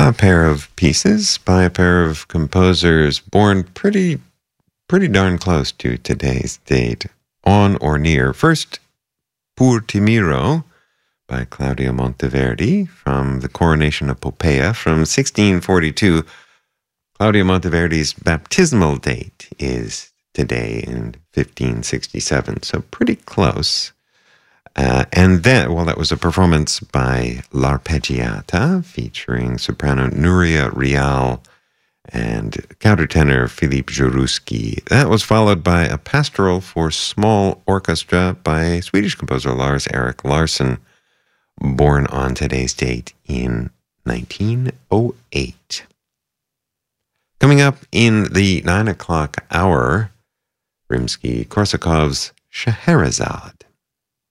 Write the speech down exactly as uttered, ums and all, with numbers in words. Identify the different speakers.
Speaker 1: a pair of pieces by a pair of composers born pretty, pretty darn close to today's date, on or near. First, Pur Timiro by Claudio Monteverdi from the Coronation of Poppaea from sixteen forty-two. Claudio Monteverdi's baptismal date is today in fifteen sixty-seven, so pretty close. Uh, and then, well, that was a performance by L'Arpeggiata featuring soprano Nuria Rial and countertenor Philippe Juruski. That was followed by a pastoral for small orchestra by Swedish composer Lars Erik Larsson, born on today's date in nineteen oh eight. Coming up in the nine o'clock hour, Rimsky-Korsakov's Scheherazade.